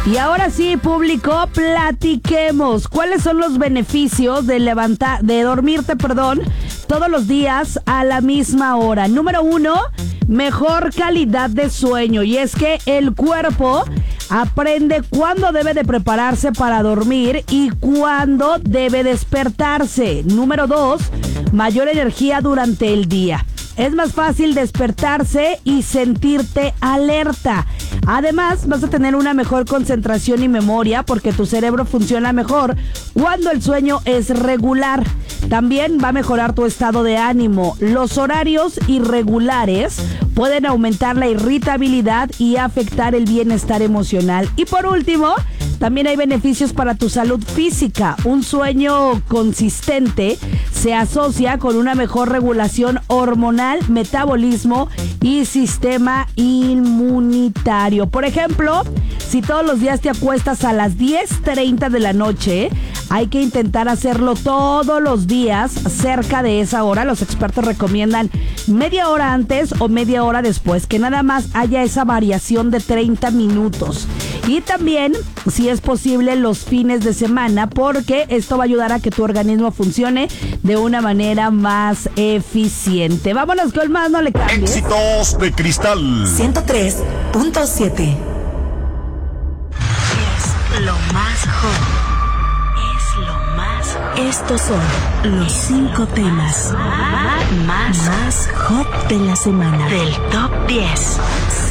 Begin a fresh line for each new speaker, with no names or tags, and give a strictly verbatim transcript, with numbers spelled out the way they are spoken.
Y ahora sí, público, platiquemos. ¿Cuáles son los beneficios de levantar, de dormirte, perdón, todos los días a la misma hora? Número uno, mejor calidad de sueño. Y es que el cuerpo aprende cuándo debe de prepararse para dormir y cuándo debe despertarse. Número dos, mayor energía durante el día. Es más fácil despertarse y sentirte alerta. Además, vas a tener una mejor concentración y memoria porque tu cerebro funciona mejor cuando el sueño es regular. También va a mejorar tu estado de ánimo. Los horarios irregulares pueden aumentar la irritabilidad y afectar el bienestar emocional. Y por último, también hay beneficios para tu salud física. Un sueño consistente se asocia con una mejor regulación hormonal, metabolismo y sistema inmunitario. Por ejemplo, si todos los días te acuestas a las diez treinta de la noche, hay que intentar hacerlo todos los días cerca de esa hora. Los expertos recomiendan media hora antes o media hora después, que nada más haya esa variación de treinta minutos. Y también, si es posible, los fines de semana, porque esto va a ayudar a que tu organismo funcione de una manera más eficiente. Vámonos con más, no le cambies.
Éxitos de Cristal
ciento tres punto siete.
Es lo más hot. Es lo más hot. Estos son los cinco temas más, más hot de la semana. Del top diez.